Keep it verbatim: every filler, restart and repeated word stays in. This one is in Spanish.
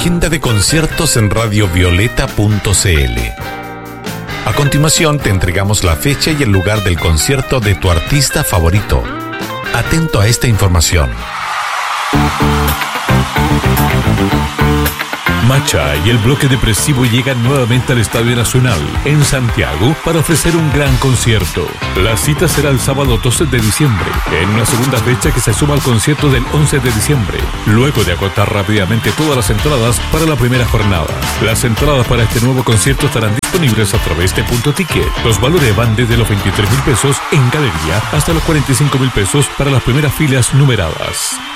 agenda de conciertos en radio violeta punto c l. A continuación te entregamos la fecha y el lugar del concierto de tu artista favorito. Atento a esta información. Macha y el Bloque Depresivo llegan nuevamente al Estadio Nacional, en Santiago, para ofrecer un gran concierto. La cita será el sábado doce de diciembre, en una segunda fecha que se suma al concierto del once de diciembre, luego de agotar rápidamente todas las entradas para la primera jornada. Las entradas para este nuevo concierto estarán disponibles a través de Punto Ticket. Los valores van desde los veintitrés mil pesos en galería hasta los cuarenta y cinco mil pesos para las primeras filas numeradas.